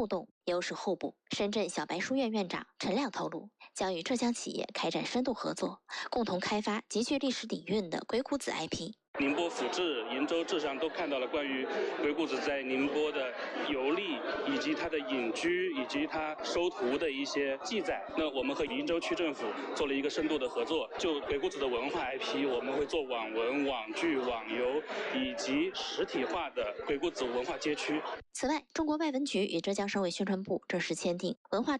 互动，优势互补。深圳小白书院院长陈亮透露，将与浙江企业开展深度合作，共同开发极具历史底蕴的鬼谷子 IP。 宁波府志、鄞州志上都看到了关于鬼谷子在宁波的游历，以及他的隐居，以及他收徒的一些记载。那我们和鄞州区政府做了一个深度的合作，就鬼谷子的文化 IP， 我们会做网文、网剧、网游，以及实体化的鬼谷子文化街区。 此外，中国外文局与浙江省委宣传部正式签订文化